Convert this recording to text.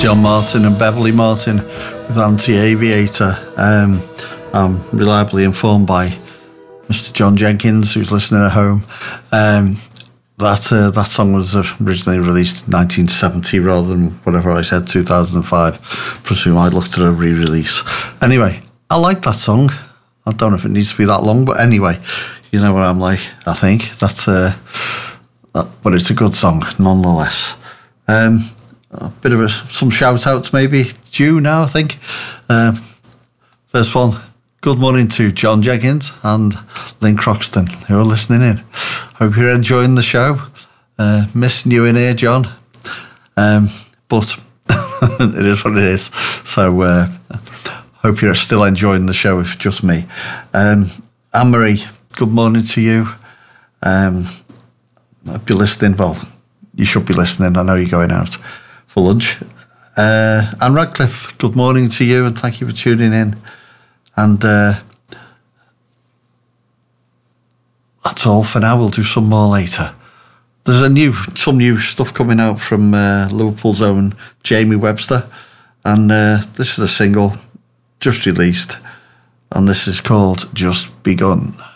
John Martin and Beverly Martin with Anti-Aviator. I'm reliably informed by Mr. John Jenkins, who's listening at home, that song was originally released in 1970 rather than whatever I said, 2005. Presume I looked at a re-release. Anyway, I like that song. I don't know if it needs to be that long, but anyway, you know what I'm like, I think. But it's a good song, nonetheless. A bit of some shout-outs maybe due now, I think. First one, good morning to John Jenkins and Lynn Croxton, who are listening in. Hope you're enjoying the show. Missing you in here, John. But it is what it is. So hope you're still enjoying the show, if just me. Anne-Marie, good morning to you. Hope you're listening. Well, you should be listening. I know you're going out for lunch. Anne Radcliffe, good morning to you and thank you for tuning in. And that's all for now. We'll do some more later. There's some new stuff coming out from Liverpool's own Jamie Webster, and this is a single just released, and this is called Just Begun.